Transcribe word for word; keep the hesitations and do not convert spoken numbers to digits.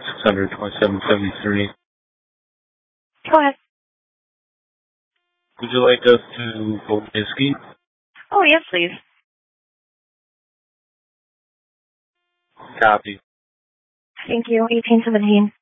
six hundred twenty-seven seventy-three. Go ahead. Would you like us to go whiskey? Oh, yes, please. Copy. Thank you. eighteen seventeen.